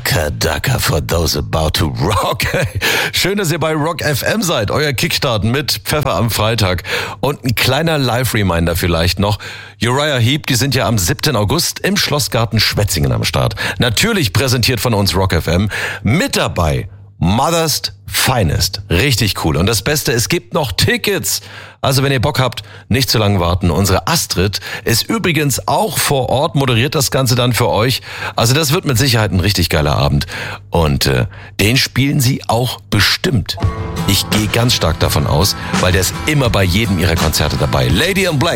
Daka Daka for those about to rock. Schön, dass ihr bei Rock FM seid. Euer Kickstart mit Pfeffer am Freitag. Und ein kleiner Live-Reminder vielleicht noch. Uriah Heep, die sind ja am 7. August im Schlossgarten Schwetzingen am Start. Natürlich präsentiert von uns Rock FM. Mit dabei Mother's Finest. Richtig cool. Und das Beste, es gibt noch Tickets. Also wenn ihr Bock habt, nicht zu lange warten. Unsere Astrid ist übrigens auch vor Ort, moderiert das Ganze dann für euch. Also das wird mit Sicherheit ein richtig geiler Abend. Und den spielen sie auch bestimmt. Ich gehe ganz stark davon aus, weil der ist immer bei jedem ihrer Konzerte dabei. Lady in Black.